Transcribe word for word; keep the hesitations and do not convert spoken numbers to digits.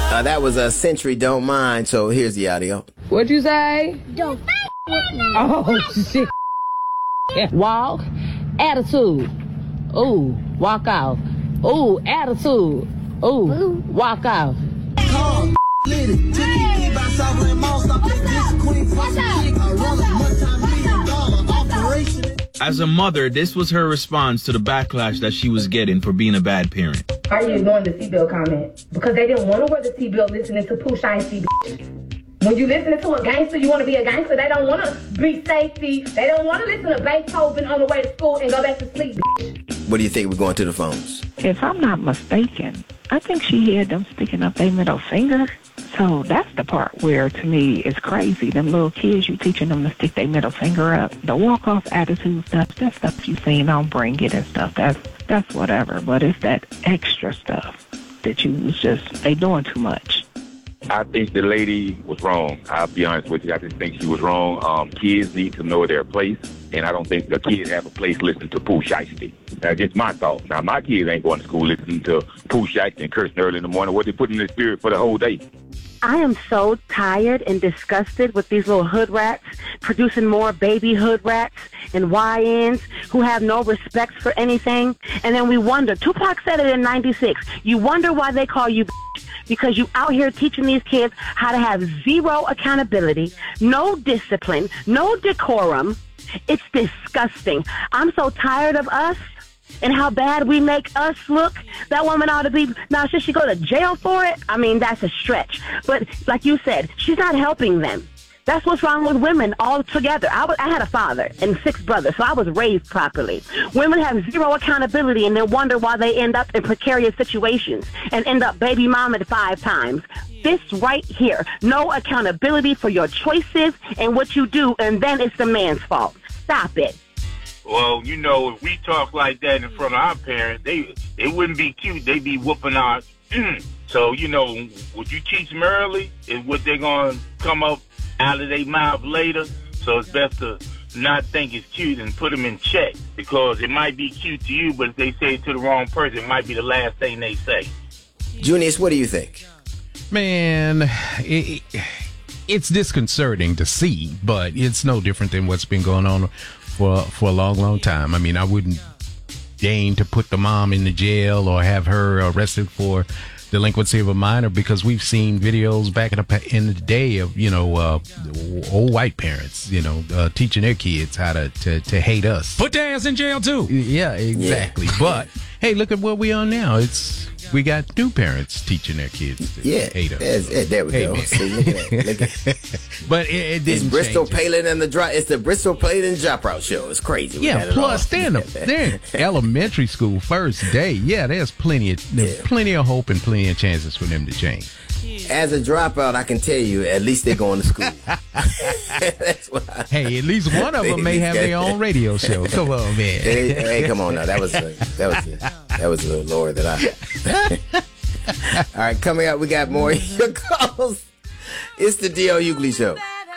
Uh, that was a Century Don't Mind, so here's the audio. What'd you say? Don't f with me. Oh, shit. Walk, attitude. Ooh, walk out. Ooh, attitude. Ooh, walk out. As a mother, this was her response to the backlash that she was getting for being a bad parent. Are you ignoring the seatbelt comment? Because they didn't want to wear the seatbelt listening to Pooh Shiesty. When you listening to a gangster, you want to be a gangster. They don't want to be safety. They don't want to listen to Beethoven on the way to school and go back to sleep. What do you think? We're going to the phones. If I'm not mistaken, I think she had them sticking up their middle finger. So that's the part where, to me, is crazy. Them little kids, you teaching them to stick their middle finger up. The walk-off attitude stuff, that stuff you seen on Bring It and stuff, that's, that's whatever. But it's that extra stuff that you was just, they doing too much. I think the lady was wrong. I'll be honest with you. I just think she was wrong. Um, kids need to know their place, and I don't think the kids have a place listening to Pooh Shiesty. That's just my thought. Now, my kids ain't going to school listening to Pooh Shiesty and cursing early in the morning. What they put in their spirit for the whole day. I am so tired and disgusted with these little hood rats producing more baby hood rats and Y Ns who have no respect for anything. And then we wonder, Tupac said it in ninety-six, you wonder why they call you bitch, because you out here teaching these kids how to have zero accountability, no discipline, no decorum. It's disgusting. I'm so tired of us and how bad we make us look. That woman ought to be, now should she go to jail for it? I mean, that's a stretch. But like you said, she's not helping them. That's what's wrong with women altogether. I, was, I had a father and six brothers, so I was raised properly. Women have zero accountability and then wonder why they end up in precarious situations and end up baby mama five times. This right here, no accountability for your choices and what you do, and then it's the man's fault. Stop it. Well, you know, if we talk like that in front of our parents, they it wouldn't be cute. They'd be whooping our mm. So, you know, what you teach them early is what they're going to come up out of their mouth later. So it's best to not think it's cute and put them in check, because it might be cute to you, but if they say it to the wrong person, it might be the last thing they say. Junius, what do you think? Man, it, it, it's disconcerting to see, but it's no different than what's been going on for for a long, long time. I mean, I wouldn't deign to put the mom in the jail or have her arrested for delinquency of a minor, because we've seen videos back in the, in the day of, you know, uh, old white parents, you know, uh, teaching their kids how to, to, to hate us. Put their ass in jail, too. Yeah, exactly. Yeah. But, hey, look at what we are now. It's we got new parents teaching their kids to yeah, hate us. Yes, yeah, there we hey, go. See, look at that. Look at but it, it didn't it's Bristol change Palin and the drop. It's the Bristol Palin and Drop Out show. It's crazy. We yeah. Plus, they're in, a, they're in elementary school first day. Yeah, there's plenty of there's yeah. plenty of hope and plenty of chances for them to change. As a dropout, I can tell you, at least they're going to school. That's what I, hey, at least one of them may have their own radio show. Come on, man. Hey, hey come on now. That was a, that was a, that was a little lower than I. All right, coming up, we got more of your calls. It's the D L Hughley Show.